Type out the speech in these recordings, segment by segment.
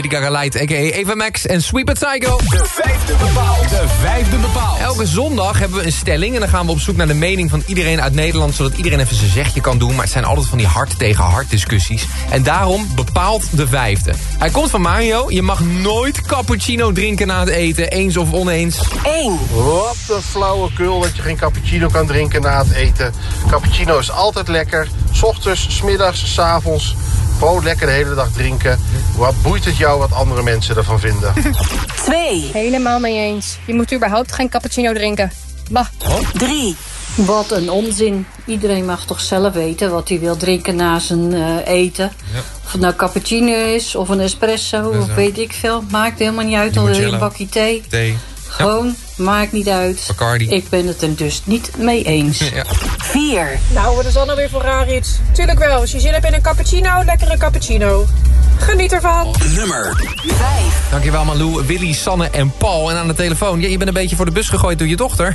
Lady Gaga Light, a.k.a. Eva Max en Sweet But Psycho. De vijfde bepaald. Elke zondag hebben we een stelling en dan gaan we op zoek naar de mening van iedereen uit Nederland, zodat iedereen even zijn zegje kan doen. Maar het zijn altijd van die hart tegen hart discussies. En daarom bepaalt de vijfde. Hij komt van Mario. Je mag nooit cappuccino drinken na het eten, eens of oneens. 1. Wat een flauwekul dat je geen cappuccino kan drinken na het eten. Cappuccino is altijd lekker. 's Ochtends, 's middags, 's avonds. Gewoon lekker de hele dag drinken. Wat boeit het jou wat andere mensen ervan vinden? 2. Helemaal mee eens. Je moet überhaupt geen cappuccino drinken. Bah. 3. Wat een onzin. Iedereen mag toch zelf weten wat hij wil drinken na zijn eten. Ja. Of het nou cappuccino is of een espresso of weet ik veel. Maakt helemaal niet uit. Al wil je een bakje thee. Gewoon, maakt niet uit. Bacardi. Ik ben het er dus niet mee eens. Ja. 4. Nou, wat is dat nou weer voor raar iets? Tuurlijk wel, als je zin hebt in een cappuccino, lekkere cappuccino. Geniet ervan. Nummer 5. Dankjewel Malou, Willy, Sanne en Paul. En aan de telefoon, ja, je bent een beetje voor de bus gegooid door je dochter.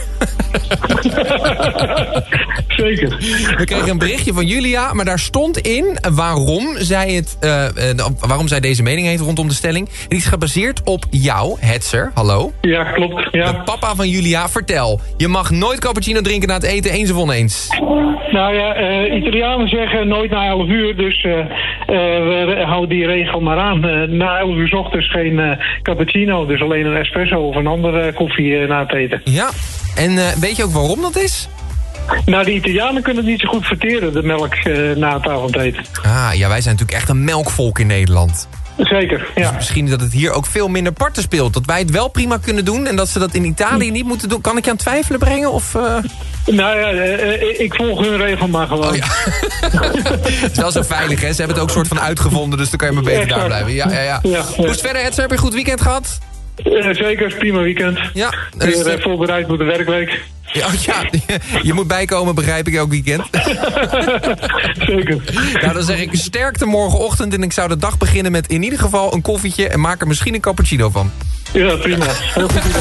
Zeker. We kregen een berichtje van Julia, maar daar stond in waarom zij deze mening heeft rondom de stelling. Die is gebaseerd op jou, Hetzer. Hallo? Ja, klopt. Ja. De papa van Julia, vertel. Je mag nooit cappuccino drinken na het eten, eens of oneens? Nou ja, Italianen zeggen nooit na 11 uur, dus we houden die regel maar aan. Na 11 uur 's ochtends geen cappuccino, dus alleen een espresso of een andere koffie na het eten. Ja, en weet je ook waarom dat is? Nou, de Italianen kunnen het niet zo goed verteren, de melk na het avondeten. Ah, ja, wij zijn natuurlijk echt een melkvolk in Nederland. Zeker, ja. Dus misschien dat het hier ook veel minder parten speelt. Dat wij het wel prima kunnen doen en dat ze dat in Italië niet moeten doen. Kan ik je aan twijfelen brengen? Of, Nou ja, ik volg hun regel maar gewoon. Oh ja. Het is wel zo veilig, hè? Ze hebben het ook soort van uitgevonden, dus dan kan je maar beter daar blijven. Ja. Hoe is het verder, Edser? Heb je een goed weekend gehad? Zeker, prima weekend. Ja. Weer voorbereid voor de werkweek. Ja, je moet bijkomen, begrijp ik, elk weekend. Zeker. Nou, dan zeg ik sterkte morgenochtend en ik zou de dag beginnen met in ieder geval een koffietje en maak er misschien een cappuccino van. Ja, prima. Heel goed.